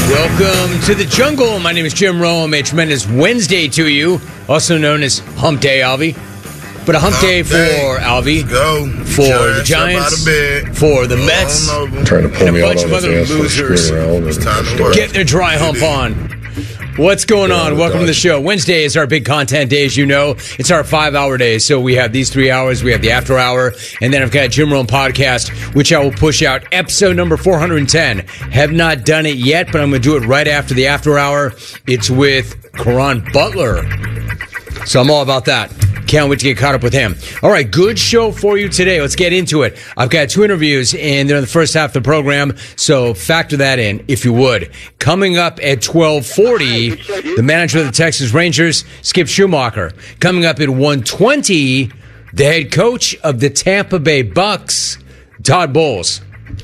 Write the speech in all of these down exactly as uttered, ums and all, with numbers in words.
Welcome to the jungle. My name is Jim Rome. A tremendous Wednesday to you, also known as Hump Day, Alvy. But a hump, hump day for Alvy, go. for the Giants, for the Mets, trying to pull and me a bunch of other losers. Get their dry hump on. What's going on? Welcome to the show. Wednesday is our big content day, as you know. It's our five-hour day, so we have these three hours. We have the after hour, and then I've got Jim Rome podcast, which I will push out episode number four hundred ten. Have not done it yet, but I'm going to do it right after the after hour. It's with Caron Butler, so I'm all about that. Can't wait to get caught up with him. All right, good show for you today. Let's get into it. I've got two interviews, and they're in the first half of the program, so factor that in, if you would. Coming up at twelve forty, the manager of the Texas Rangers, Skip Schumacher. Coming up at one twenty, the head coach of the Tampa Bay Bucks, Todd Bowles.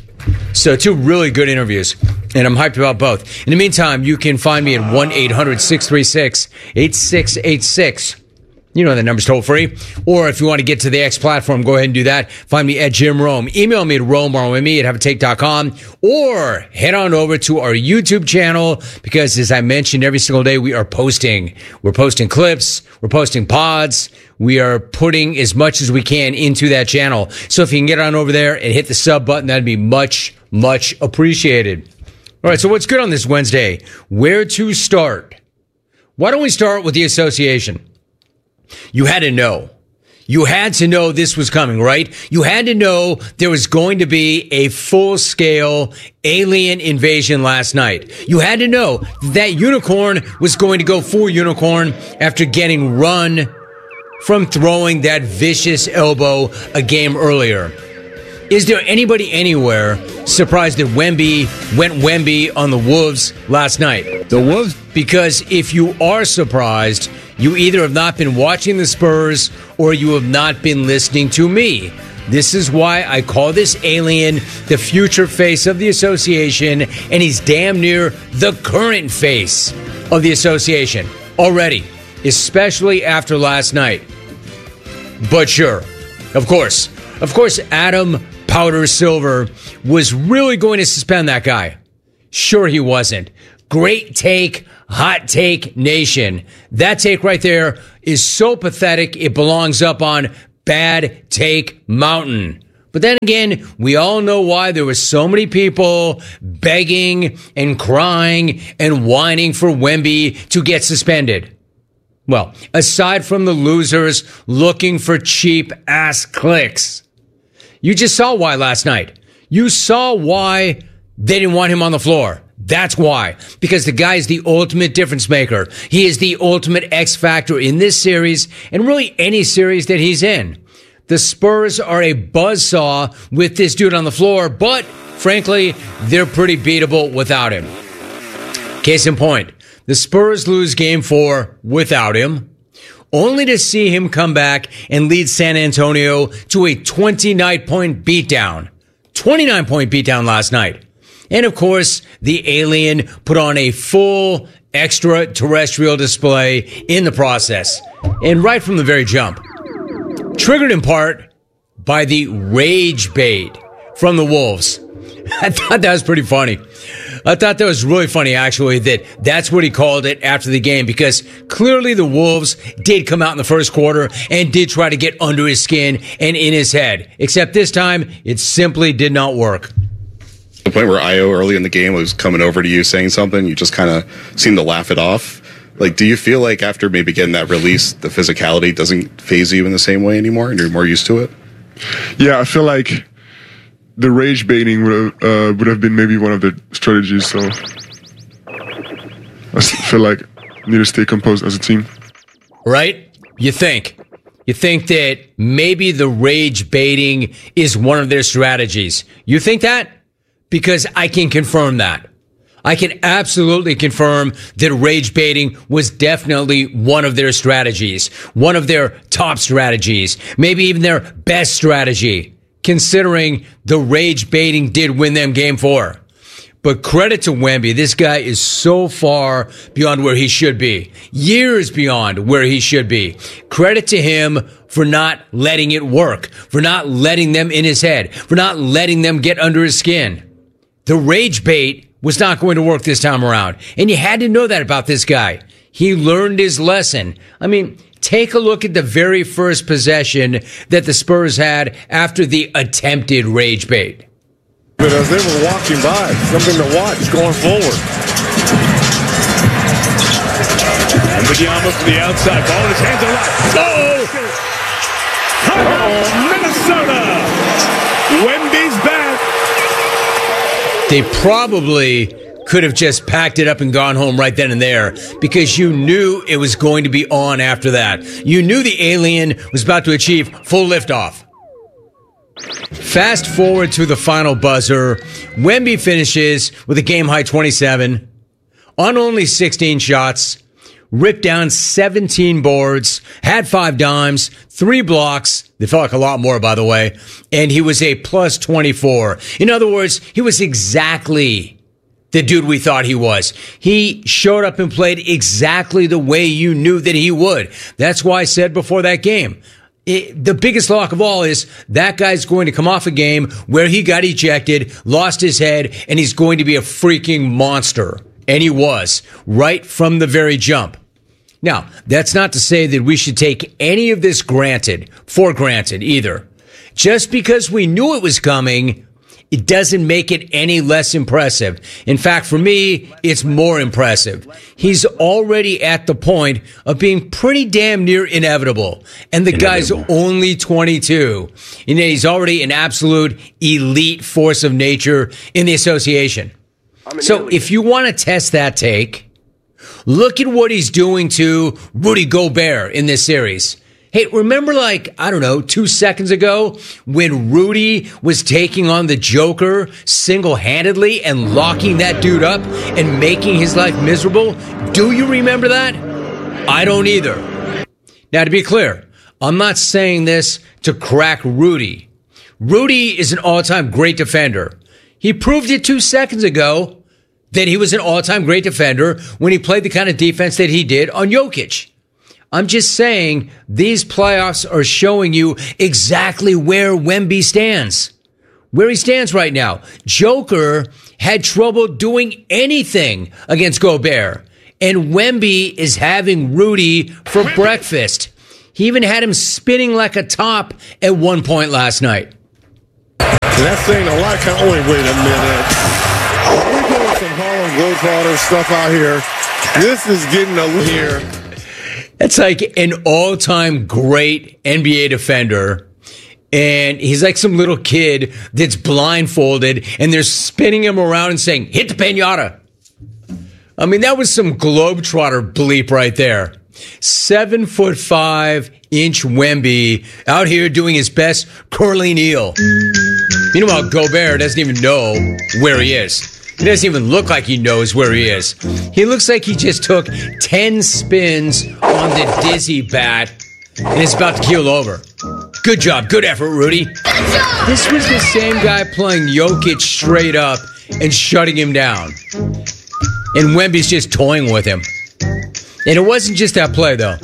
So two really good interviews, and I'm hyped about both. In the meantime, you can find me at one eight hundred six three six eight six eight six. You know the number's toll free. Or if you want to get to the X platform, go ahead and do that. Find me at Jim Rome. Email me at Rome, R O M E, at have a take dot com. Or head on over to our YouTube channel because, as I mentioned, every single day we are posting. We're posting clips. We're posting pods. We are putting as much as we can into that channel. So if you can get on over there and hit the sub button, that'd be much, much appreciated. All right, so what's good on this Wednesday? Where to start? Why don't we start with the association? You had to know. You had to know this was coming, right? You had to know there was going to be a full-scale alien invasion last night. You had to know that Unicorn was going to go full Unicorn after getting run from throwing that vicious elbow a game earlier. Is there anybody anywhere surprised that Wemby went Wemby on the Wolves last night? The Wolves? Because if you are surprised, you either have not been watching the Spurs or you have not been listening to me. This is why I call this alien the future face of the association, and he's damn near the current face of the association already, especially after last night. But sure, of course, of course, Adam Powder Silver was really going to suspend that guy. Sure he wasn't. Great take. Hot Take Nation. That take right there is so pathetic, it belongs up on Bad Take Mountain. But then again, we all know why there were so many people begging and crying and whining for Wemby to get suspended. Well, aside from the losers looking for cheap ass clicks, you just saw why last night. You saw why they didn't want him on the floor. That's why. Because the guy is the ultimate difference maker. He is the ultimate X factor in this series and really any series that he's in. The Spurs are a buzzsaw with this dude on the floor, but frankly, they're pretty beatable without him. Case in point, the Spurs lose game four without him, only to see him come back and lead San Antonio to a twenty-nine point beatdown. twenty-nine point beatdown last night. And of course, the alien put on a full extraterrestrial display in the process. And right from the very jump. Triggered in part by the rage bait from the Wolves. I thought that was pretty funny. I thought that was really funny, actually, that that's what he called it after the game, because clearly the Wolves did come out in the first quarter and did try to get under his skin and in his head. Except this time, it simply did not work. The point where Io early in the game was coming over to you saying something, you just kind of seemed to laugh it off. Like, do you feel like after maybe getting that release, the physicality doesn't phase you in the same way anymore and you're more used to it? Yeah, I feel like the rage baiting would have, uh, would have been maybe one of the strategies, so I feel like we need to stay composed as a team. Right? You think. You think that maybe the rage baiting is one of their strategies. You think that? Because I can confirm that. I can absolutely confirm that rage baiting was definitely one of their strategies, one of their top strategies, maybe even their best strategy, considering the rage baiting did win them game four. But credit to Wemby. This guy is so far beyond where he should be. Years beyond where he should be. Credit to him for not letting it work, for not letting them in his head, for not letting them get under his skin. The rage bait was not going to work this time around. And you had to know that about this guy. He learned his lesson. I mean, take a look at the very first possession that the Spurs had after the attempted rage bait. But as they were walking by, something to watch going forward. And Wembanyama from the outside, ball in his hands are left. Oh! Oh, Minnesota! Wemby's back. They probably could have just packed it up and gone home right then and there because you knew it was going to be on after that. You knew the alien was about to achieve full liftoff. Fast forward to the final buzzer. Wemby finishes with a game-high twenty-seven on only sixteen shots, ripped down seventeen boards, had five dimes, three blocks. They felt like a lot more, by the way. And he was a plus twenty-four. In other words, he was exactly the dude we thought he was. He showed up and played exactly the way you knew that he would. That's why I said before that game, it, the biggest lock of all is that guy's going to come off a game where he got ejected, lost his head, and he's going to be a freaking monster. And he was, right from the very jump. Now, that's not to say that we should take any of this granted, for granted either. Just because we knew it was coming, it doesn't make it any less impressive. In fact, for me, it's more impressive. He's already at the point of being pretty damn near inevitable. And the inevitable. Guy's only twenty-two. And he's already an absolute elite force of nature in the association. So if you want to test that take, look at what he's doing to Rudy Gobert in this series. Hey, remember like, I don't know, two seconds ago when Rudy was taking on the Joker single-handedly and locking that dude up and making his life miserable? Do you remember that? I don't either. Now, to be clear, I'm not saying this to crack Rudy. Rudy is an all-time great defender. He proved it two seconds ago that he was an all-time great defender when he played the kind of defense that he did on Jokic. I'm just saying these playoffs are showing you exactly where Wemby stands. Where he stands right now. Joker had trouble doing anything against Gobert. And Wemby is having Rudy for breakfast. He even had him spinning like a top at one point last night. That's saying a lot. Can, wait, wait a minute. We're doing some Harlem Globetrotter stuff out here. This is getting a little here. That's like an all-time great N B A defender. And he's like some little kid that's blindfolded and they're spinning him around and saying, hit the pinata. I mean, that was some Globetrotter bleep right there. Seven foot five inch Wemby out here doing his best curly kneel. Meanwhile, Gobert doesn't even know where he is. He doesn't even look like he knows where he is. He looks like he just took ten spins on the dizzy bat and is about to keel over. Good job. Good effort, Rudy. This was the same guy playing Jokic straight up and shutting him down. And Wemby's just toying with him. And it wasn't just that play, though.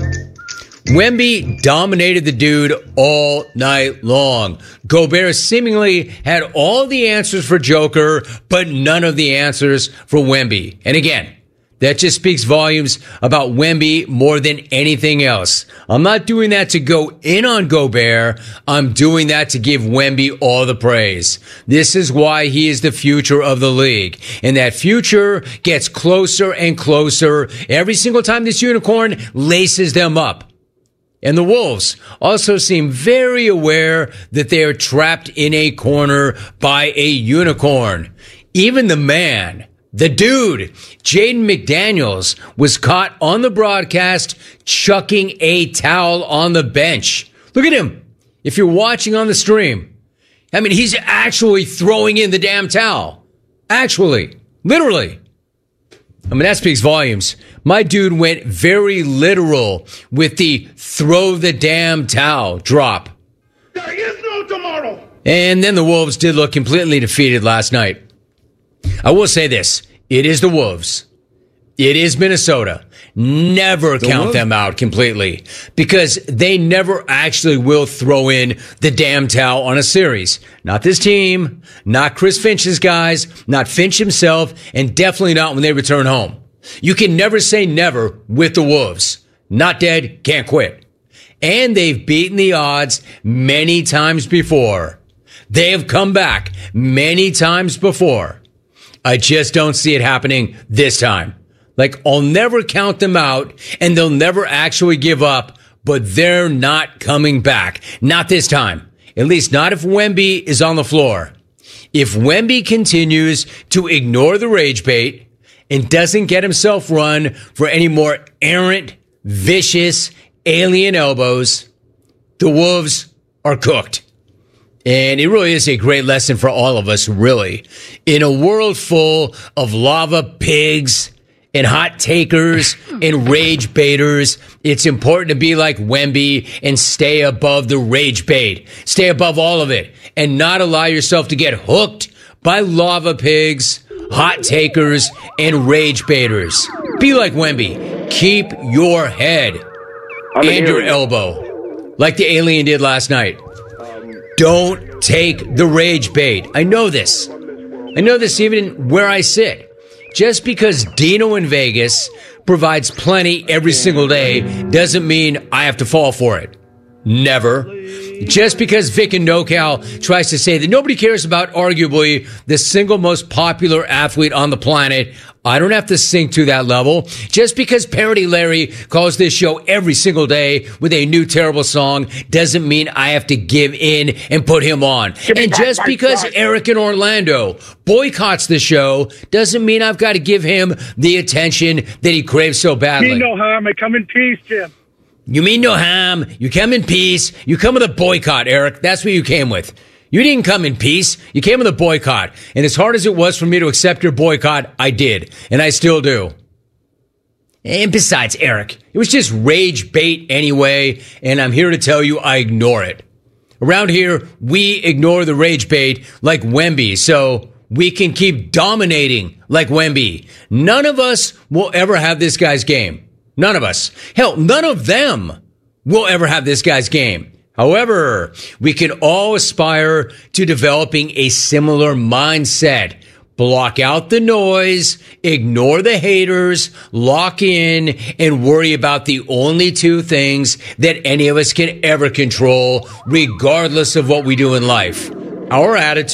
Wemby dominated the dude all night long. Gobert seemingly had all the answers for Joker, but none of the answers for Wemby. And again, that just speaks volumes about Wemby more than anything else. I'm not doing that to go in on Gobert. I'm doing that to give Wemby all the praise. This is why he is the future of the league. And that future gets closer and closer every single time this unicorn laces them up. And the Wolves also seem very aware that they are trapped in a corner by a unicorn. Even the man, the dude, Jaden McDaniels, was caught on the broadcast chucking a towel on the bench. Look at him. If you're watching on the stream, I mean, he's actually throwing in the damn towel. Actually. Literally. I mean, that speaks volumes. My dude went very literal with the throw the damn towel drop. There is no tomorrow. And then the Wolves did look completely defeated last night. I will say this. It is the Wolves. It is Minnesota. Never count Wolves? them out completely because they never actually will throw in the damn towel on a series. Not this team, not Chris Finch's guys, not Finch himself, and definitely not when they return home. You can never say never with the Wolves. Not dead, can't quit. And they've beaten the odds many times before. They have come back many times before. I just don't see it happening this time. Like, I'll never count them out, and they'll never actually give up, but they're not coming back. Not this time. At least not if Wemby is on the floor. If Wemby continues to ignore the rage bait and doesn't get himself run for any more errant, vicious, alien elbows, the Wolves are cooked. And it really is a great lesson for all of us, really. In a world full of lava pigs and hot takers and rage baiters, it's important to be like Wemby and stay above the rage bait. Stay above all of it and not allow yourself to get hooked by lava pigs, hot takers, and rage baiters. Be like Wemby. Keep your head and your elbow like the alien did last night. Don't take the rage bait. I know this. I know this even where I sit. Just because Dino in Vegas provides plenty every single day doesn't mean I have to fall for it. Never. Just because Vic and NoCal tries to say that nobody cares about arguably the single most popular athlete on the planet, I don't have to sink to that level. Just because Parody Larry calls this show every single day with a new terrible song doesn't mean I have to give in and put him on. And just because Eric in Orlando boycotts the show doesn't mean I've got to give him the attention that he craves so badly. Me no harm. I come in peace, Jim. You mean no harm. You come in peace. You come with a boycott, Eric. That's what you came with. You didn't come in peace. You came with a boycott. And as hard as it was for me to accept your boycott, I did. And I still do. And besides, Eric, it was just rage bait anyway. And I'm here to tell you I ignore it. Around here, we ignore the rage bait like Wemby. So we can keep dominating like Wemby. None of us will ever have this guy's game. None of us. Hell, none of them will ever have this guy's game. However, we can all aspire to developing a similar mindset. Block out the noise, ignore the haters, lock in, and worry about the only two things that any of us can ever control, regardless of what we do in life. Our attitude.